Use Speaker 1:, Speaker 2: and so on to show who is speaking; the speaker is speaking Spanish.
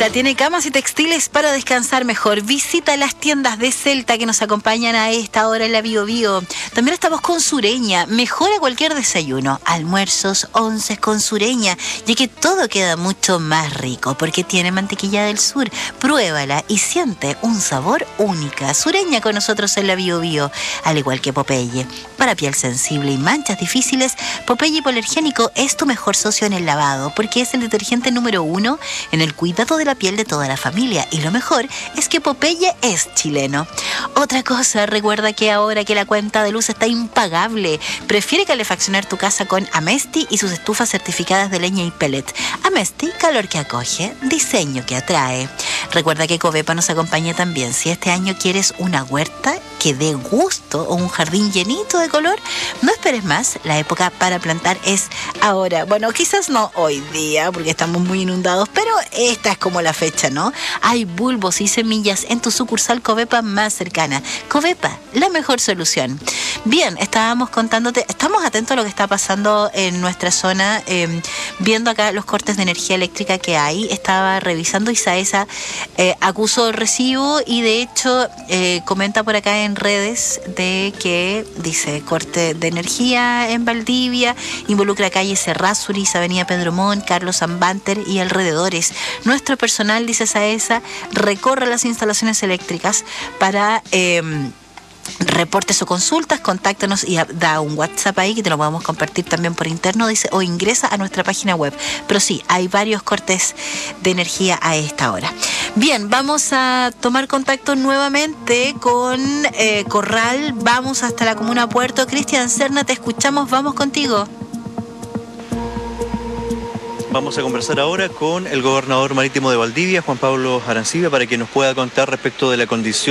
Speaker 1: Celta tiene camas y textiles para descansar mejor. Visita las tiendas de Celta que nos acompañan a esta hora en la Bio Bio. También estamos con Sureña. Mejora cualquier desayuno, almuerzos, onces con Sureña, ya que todo queda mucho más rico porque tiene mantequilla del sur. Pruébala y siente un sabor única. Sureña con nosotros en la Bio Bio, al igual que Popeye. Para piel sensible y manchas difíciles, Popeye Hipoalergénico es tu mejor socio en el lavado porque es el detergente número 1 en el cuidado de la piel de toda la familia, y lo mejor es que Popeye es chileno. Otra cosa, recuerda que ahora que la cuenta de luz está impagable, prefiere calefaccionar tu casa con Amesti y sus estufas certificadas de leña y pellet. Amesti, calor que acoge, diseño que atrae. Recuerda que Covepa nos acompaña también. Si este año quieres una huerta que dé gusto o un jardín llenito de color, no esperes más, la época para plantar es ahora. Bueno, quizás no hoy día porque estamos muy inundados, pero esta es como la fecha, ¿no? Hay bulbos y semillas en tu sucursal Covepa más cercana. Covepa, la mejor solución. Bien, estábamos contándote, estamos atentos a lo que está pasando en nuestra zona, viendo acá los cortes de energía eléctrica que hay. Estaba revisando y Saesa acusó el recibo y de hecho comenta por acá en redes de que dice corte de energía en Valdivia, involucra calle Serrázuriz, avenida Pedro Montt, Carlos Ambanter y alrededores. Nuestro personal, dice Saesa, recorre las instalaciones eléctricas para reportes o consultas. Contáctanos y da un WhatsApp ahí que te lo podemos compartir también por interno, dice, o ingresa a nuestra página web. Pero sí, hay varios cortes de energía a esta hora. Bien, vamos a tomar contacto nuevamente con Corral. Vamos hasta la comuna Puerto. Cristian Serna, te escuchamos, vamos contigo.
Speaker 2: Vamos a conversar ahora con el gobernador marítimo de Valdivia, Juan Pablo Arancibia, para que nos pueda contar respecto de la condición